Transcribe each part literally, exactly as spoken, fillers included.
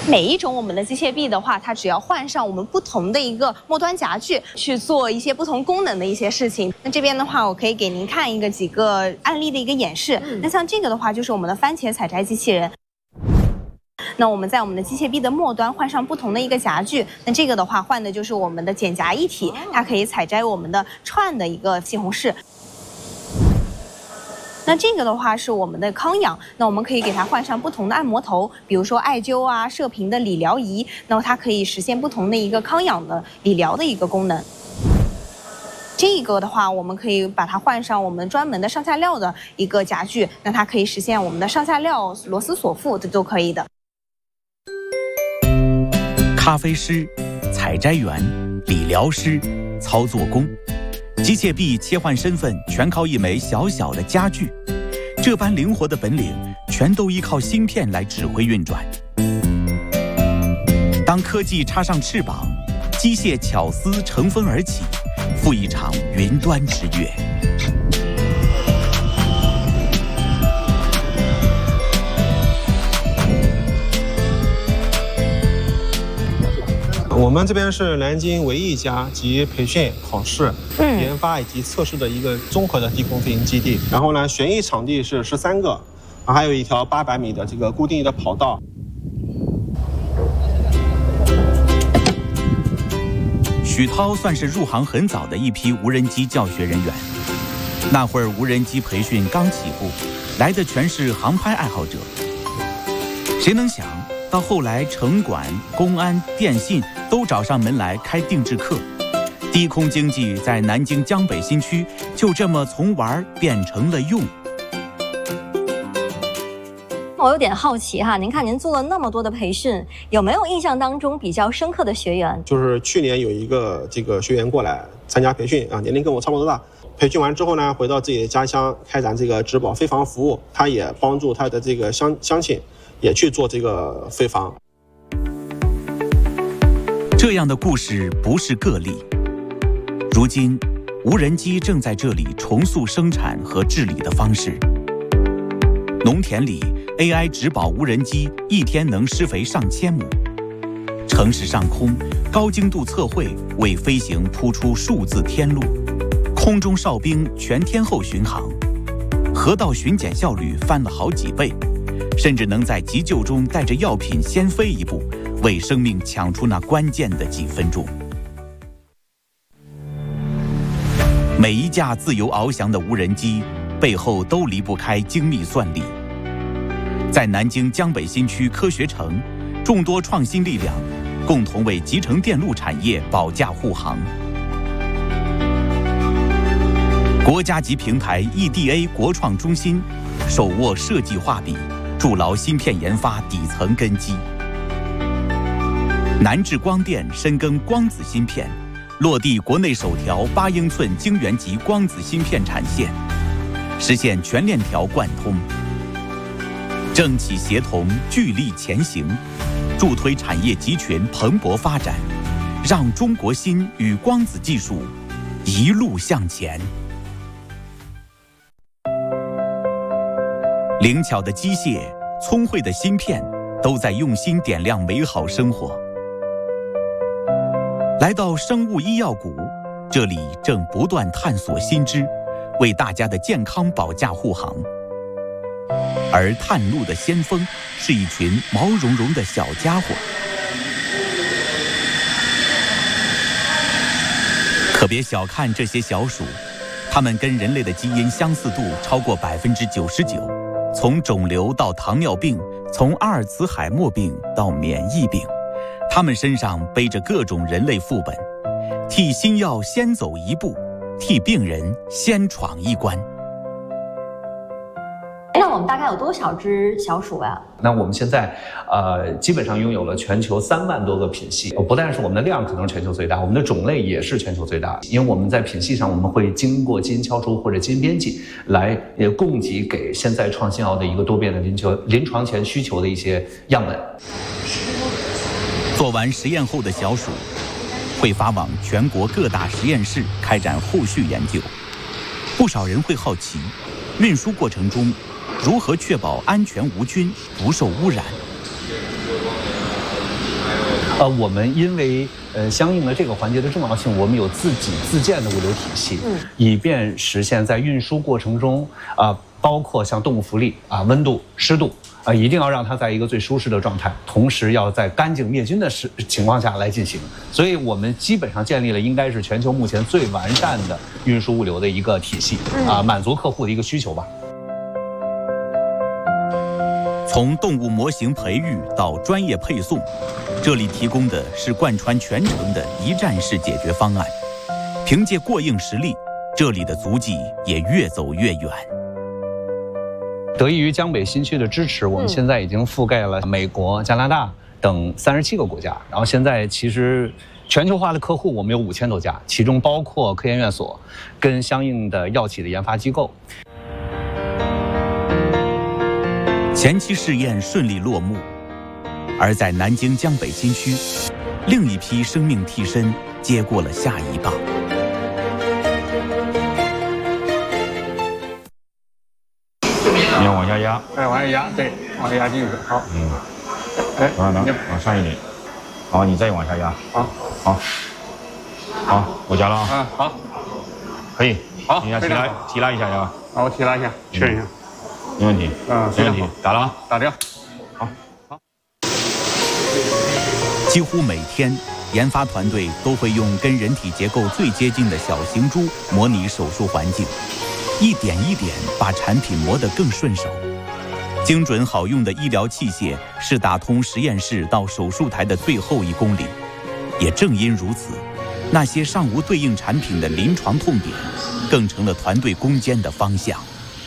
每一种我们的机械臂的话，它只要换上我们不同的一个末端夹具，去做一些不同功能的一些事情。那这边的话，我可以给您看一个几个案例的一个演示。嗯、那像这个的话，就是我们的番茄采摘机器人。那我们在我们的机械臂的末端换上不同的一个夹具，那这个的话换的就是我们的剪夹一体，它可以采摘我们的串的一个西红柿。那这个的话是我们的康养，那我们可以给它换上不同的按摩头，比如说艾灸啊、射频的理疗仪，那么它可以实现不同的一个康养的理疗的一个功能。这个的话，我们可以把它换上我们专门的上下料的一个夹具，那它可以实现我们的上下料螺丝锁腹，这都可以的。 咖啡师、采摘员、理疗师、操作工。机械臂切换身份全靠一枚小小的家具，这般灵活的本领全都依靠芯片来指挥运转。当科技插上翅膀，机械巧思乘风而起，赴一场云端之跃。 我们这边是南京唯一一家集培训、考试、嗯、研发以及测试的一个综合的低空飞行基地。然后呢，旋翼场地是十三个，还有一条八百米的这个固定的跑道。 许涛算是入行很早的一批无人机教学人员。那会儿无人机培训刚起步，来的全是航拍爱好者。谁能想到后来，城管、公安、电信都找上门来开定制课，低空经济在南京江北新区就这么从玩变成了用。 我有点好奇哈，您看您做了那么多的培训，有没有印象当中比较深刻的学员？ 就是去年有一个这个学员过来参加培训啊，年龄跟我差不多大。培训完之后呢，回到自己的家乡开展这个植保飞防服务，他也帮助他的这个乡乡亲也去做这个飞防。 这样的故事不是个例。如今，无人机正在这里重塑生产和治理的方式。农田里 A I 植保无人机一天能施肥上千亩，城市上空高精度测绘为飞行铺出数字天路，空中哨兵全天候巡航，河道巡检效率翻了好几倍，甚至能在急救中带着药品先飞一步，为生命抢出那关键的几分钟。每一架自由翱翔的无人机背后都离不开精密算力。在南京江北新区科学城，众多创新力量共同为集成电路产业保驾护航。国家级平台 E D A 国创中心手握设计画笔，筑牢芯片研发底层根基。南智光电深耕光子芯片，落地国内首条八英寸晶圆级光子芯片产线，实现全链条贯通。政企协同，聚力前行，助推产业集群蓬勃发展，让中国芯与光子技术一路向前。灵巧的机械，聪慧的芯片，都在用心点亮美好生活。来到生物医药谷，这里正不断探索新知，为大家的健康保驾护航。而探路的先锋是一群毛茸茸的小家伙，可别小看这些小鼠，它们跟人类的基因相似度超过百分之九十九，从肿瘤到糖尿病，从阿尔茨海默病到免疫病，它们身上背着各种人类副本，替新药先走一步，替病人先闯一关。 那我们大概有多少只小鼠呀？ 那我们现在，呃，基本上拥有了全球三万多个品系。不但是我们的量可能是全球最大，我们的种类也是全球最大。因为我们在品系上，我们会经过基因敲除或者基因编辑，来也供给给现在创新药的一个多变的临求临床前需求的一些样本。 做完实验后的小鼠，会发往全国各大实验室开展后续研究。不少人会好奇，运输过程中如何确保安全无菌、不受污染？ 呃，我们因为呃相应的这个环节的重要性，我们有自己自建的物流体系，嗯，以便实现在运输过程中啊、呃，包括像动物福利啊、温度、湿度啊、呃，一定要让它在一个最舒适的状态，同时要在干净灭菌的时情况下来进行。所以我们基本上建立了应该是全球目前最完善的运输物流的一个体系啊、呃，满足客户的一个需求吧。 从动物模型培育到专业配送，这里提供的是贯穿全程的一站式解决方案。凭借过硬实力，这里的足迹也越走越远。 得益于江北新区的支持，我们现在已经覆盖了美国、加拿大等三十七个国家。然后现在其实全球化的客户我们有五千多家，其中包括科研院所跟相应的药企的研发机构。 前期试验顺利落幕，而在南京江北新区，另一批生命替身接过了下一棒。 你要往下压， 哎，往下压，对，往下压进去，好， 嗯， 哎， 往上往上一点，好，你再往下压， 好， 好，好，我加了啊， 嗯，好， 可以， 好， 你要提拉提拉一下呀， 好，我提拉一下，确认一下。 没问题， 嗯， 没问题，打了啊， 打掉， 好， 好。 几乎每天，研发团队都会用跟人体结构最接近的小型猪模拟手术环境，一点一点把产品磨得更顺手。精准好用的医疗器械是打通实验室到手术台的最后一公里。也正因如此，那些尚无对应产品的临床痛点，更成了团队攻坚的方向。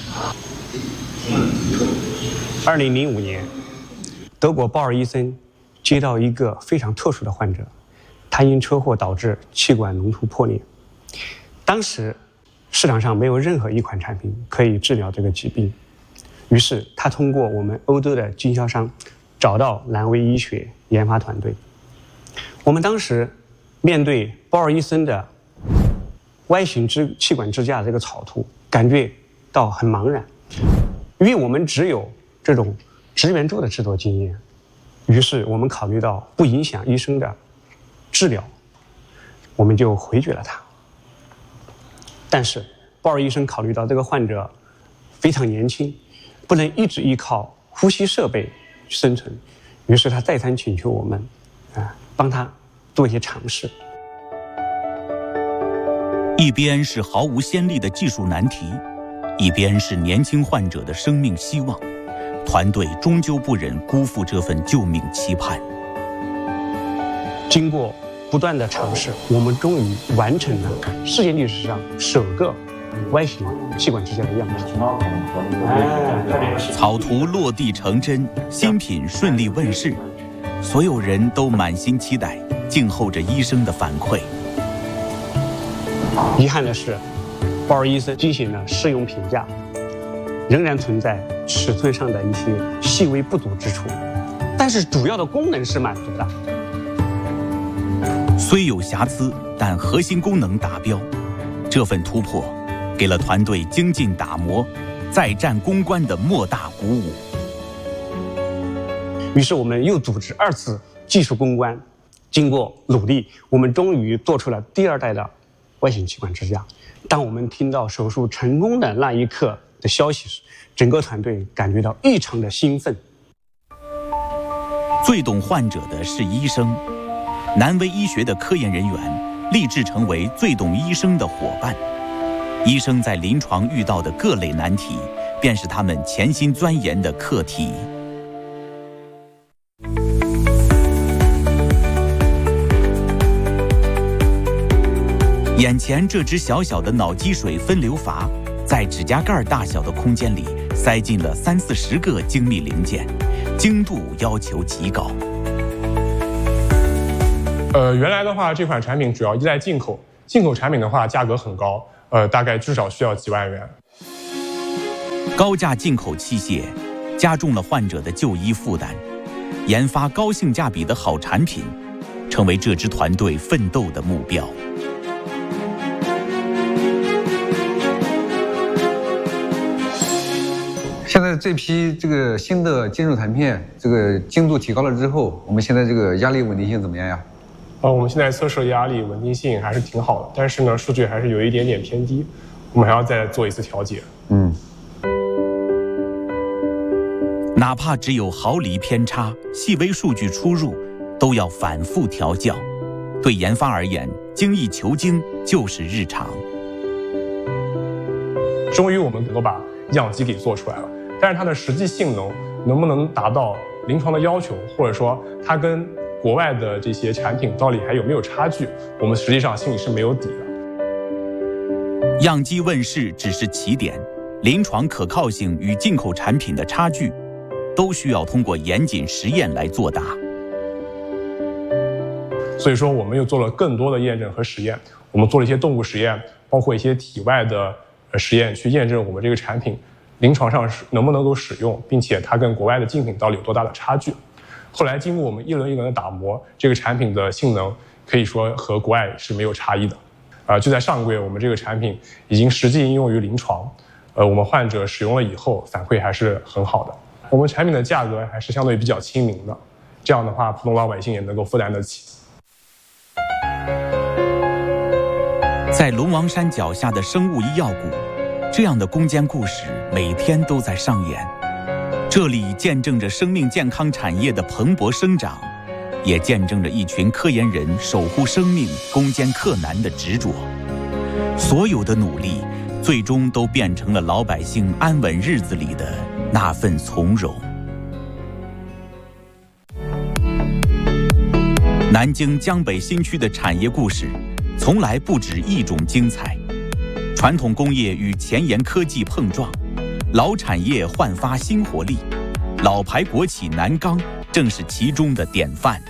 二零零五年，德国鲍尔医生接到一个非常特殊的患者，他因车祸导致气管隆突破裂。当时市场上没有任何一款产品可以治疗这个疾病，于是他通过我们欧洲的经销商找到南威医学研发团队。我们当时面对鲍尔医生的 Y 型支气管支架这个草图，感觉到很茫然，因为我们只有这种支援柱的制作经验。于是我们考虑到不影响医生的治疗，我们就回绝了他。但是鲍尔医生考虑到这个患者非常年轻，不能一直依靠呼吸设备生存，于是他再三请求我们啊帮他做一些尝试。 一边是毫无先例的技术难题，一边是年轻患者的生命希望，团队终究不忍辜负这份救命期盼。 经过不断的尝试，我们终于完成了世界历史上首个 Y 型气管支架的样子。 草图落地成真，新品顺利问世，所有人都满心期待，静候着医生的反馈。 遗憾的是，鲍尔医生进行了试用评价，仍然存在尺寸上的一些细微不足之处，但是主要的功能是满足的。 虽有瑕疵，但核心功能达标。这份突破，给了团队精进打磨、再战攻关的莫大鼓舞。 于是我们又组织二次技术攻关，经过努力，我们终于做出了第二代的 Y 型气管支架。当我们听到手术成功的那一刻的消息时，整个团队感觉到异常的兴奋。 最懂患者的是医生，南威医学的科研人员立志成为最懂医生的伙伴。医生在临床遇到的各类难题，便是他们潜心钻研的课题。眼前这只小小的脑积水分流阀，在指甲盖大小的空间里塞进了三四十个精密零件，精度要求极高。 呃，原来的话，这款产品主要依赖进口，进口产品的话价格很高，呃，大概至少需要几万元。 高价进口器械加重了患者的就医负担，研发高性价比的好产品，成为这支团队奋斗的目标。 现在这批这个新的金属弹片，这个精度提高了之后，我们现在这个压力稳定性怎么样呀？ 呃，我们现在测试压力稳定性还是挺好的，但是呢，数据还是有一点点偏低，我们还要再做一次调节。 嗯。 哪怕只有毫厘偏差、细微数据出入，都要反复调校。对研发而言，精益求精就是日常。 终于我们能够把样机给做出来了，但是它的实际性能能不能达到临床的要求，或者说它跟国外的这些产品到底还有没有差距，我们实际上心里是没有底的。 样机问世只是起点，临床可靠性与进口产品的差距，都需要通过严谨实验来作答。 所以说，我们又做了更多的验证和实验，我们做了一些动物实验，包括一些体外的实验，去验证我们这个产品临床上能不能够使用，并且它跟国外的竞品到底有多大的差距。后来经过我们一轮一轮的打磨，这个产品的性能可以说和国外是没有差异的。呃，就在上个月，我们这个产品已经实际应用于临床，呃，我们患者使用了以后反馈还是很好的。我们产品的价格还是相对比较亲民的，这样的话，普通老百姓也能够负担得起。 在龙王山脚下的生物医药谷，这样的攻坚故事每天都在上演。这里见证着生命健康产业的蓬勃生长，也见证着一群科研人守护生命、攻坚克难的执着。所有的努力，最终都变成了老百姓安稳日子里的那份从容。南京江北新区的产业故事，从来不止一种精彩。传统工业与前沿科技碰撞，老产业焕发新活力，老牌国企南钢正是其中的典范。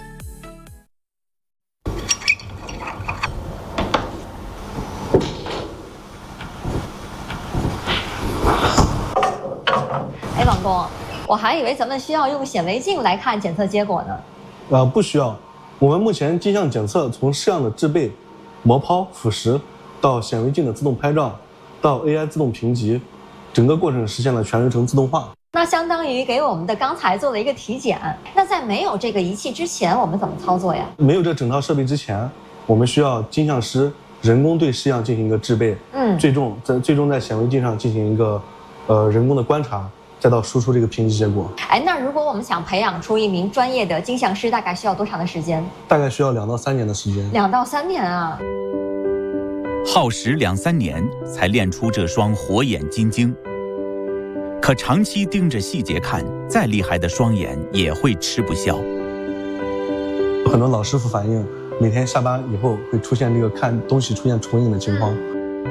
哎，王工，我还以为咱们需要用显微镜来看检测结果呢。 呃，不需要。我们目前镜像检测从试样的制备、磨抛、腐蚀，到显微镜的自动拍照，到 A I 自动评级，整个过程实现了全流程自动化。 那相当于给我们的钢材做了一个体检。那在没有这个仪器之前，我们怎么操作呀？ 没有这整套设备之前，我们需要镜像师人工对试样进行一个制备，嗯，最终在最终在显微镜上进行一个呃人工的观察，再到输出这个评级结果。 哎，那如果我们想培养出一名专业的镜像师，大概需要多长的时间？ 大概需要两到三年的时间。 两到三年啊！ 耗时两三年才练出这双火眼金睛。可长期盯着细节看，再厉害的双眼也会吃不消。 很多老师傅反映，每天下班以后会出现这个看东西出现重影的情况。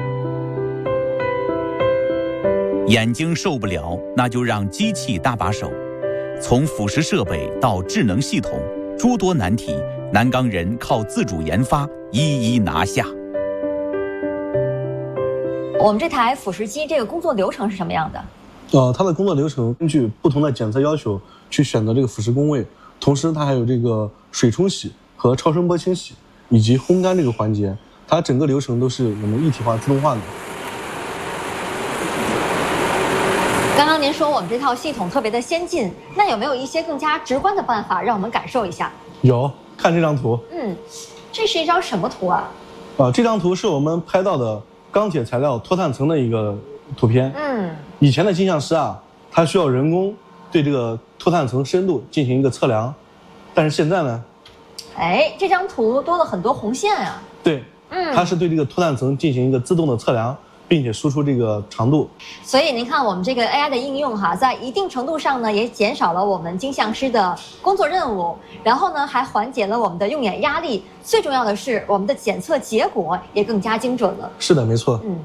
眼睛受不了，那就让机器搭把手。从腐蚀设备到智能系统，诸多难题，南钢人靠自主研发一一拿下。 我们这台腐蚀机这个工作流程是什么样的？ 呃，它的工作流程根据不同的检测要求去选择这个腐蚀工位，同时它还有这个水冲洗和超声波清洗以及烘干这个环节，它整个流程都是我们一体化自动化的。 刚刚您说我们这套系统特别的先进，那有没有一些更加直观的办法让我们感受一下？ 有，看这张图。 嗯，这是一张什么图啊？ 啊，这张图是我们拍到的钢铁材料脱碳层的一个图片。嗯，以前的镜像师啊，他需要人工对这个脱碳层深度进行一个测量，但是现在呢， 哎，这张图多了很多红线啊。 对，嗯，它是对这个脱碳层进行一个自动的测量，并且输出这个长度。 所以您看，我们这个 A I 的应用哈，在一定程度上呢，也减少了我们镜像师的工作任务，然后呢，还缓解了我们的用眼压力。最重要的是，我们的检测结果也更加精准了。 是的，没错。 嗯。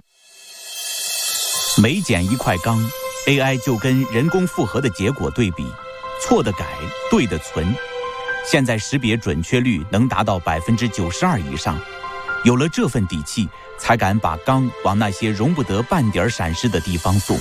每减一块钢 ，A I 就跟人工复核的结果对比，错的改，对的存。现在识别准确率能达到百分之九十二以上。有了这份底气，才敢把钢往那些容不得半点闪失的地方送。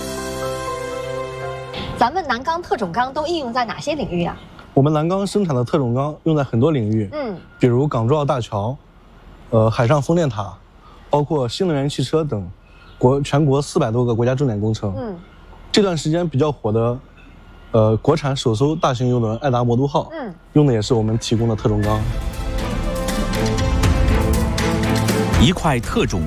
咱们南钢特种钢都应用在哪些领域啊？ 我们南钢生产的特种钢用在很多领域，嗯，比如港珠澳大桥、呃海上风电塔，包括新能源汽车等国全国四百多个国家重点工程。嗯， 这段时间比较火的，呃，国产首艘大型游轮爱达魔都号， 嗯， 用的也是我们提供的特种钢。 一块特种